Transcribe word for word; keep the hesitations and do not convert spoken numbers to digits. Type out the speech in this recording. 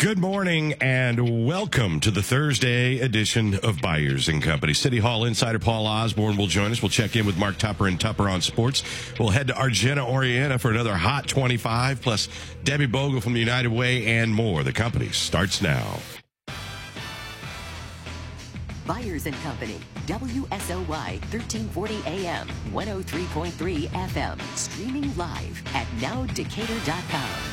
Good morning and welcome to the Thursday edition of Byers and Company. City Hall insider Paul Osborne will join us. We'll check in with Mark Tupper and Tupper on sports. We'll head to Argenta, Orienta for another Hot twenty-five, plus Debbie Bogle from the United Way and more. The company starts now. Byers and Company, W S O Y thirteen forty A M, one oh three point three F M, streaming live at now decatur dot com.